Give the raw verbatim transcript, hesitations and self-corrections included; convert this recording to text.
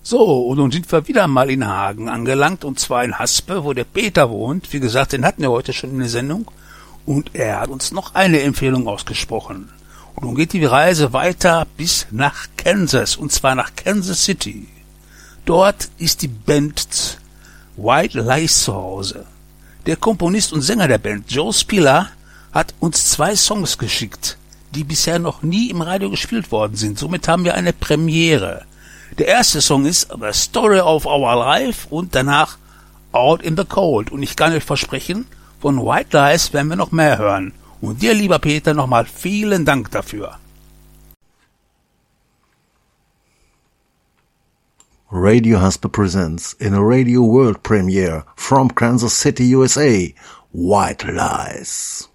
So, und nun sind wir wieder mal in Hagen angelangt, und zwar in Haspe, wo der Peter wohnt. Wie gesagt, den hatten wir heute schon in der Sendung. Und er hat uns noch eine Empfehlung ausgesprochen. Und nun geht die Reise weiter bis nach Kansas, und zwar nach Kansas City. Dort ist die Band White Lies zu Hause. Der Komponist und Sänger der Band, Joe Spiller, hat uns zwei Songs geschickt, die bisher noch nie im Radio gespielt worden sind. Somit haben wir eine Premiere. Der erste Song ist The Story of Our Life und danach Out in the Cold. Und ich kann euch versprechen, von White Lies werden wir noch mehr hören. Und dir, lieber Peter, nochmal vielen Dank dafür. Radio Haspe presents in a radio world premiere from Kansas City, U S A, White Lies.